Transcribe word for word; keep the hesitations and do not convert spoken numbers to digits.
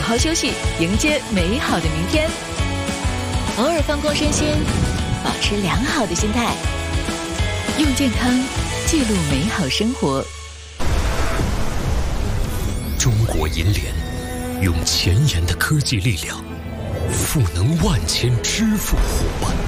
好休息，迎接美好的明天。偶尔放空身心，保持良好的心态，用健康记录美好生活。 中国银联用前沿的科技力量，赋能万千支付伙伴。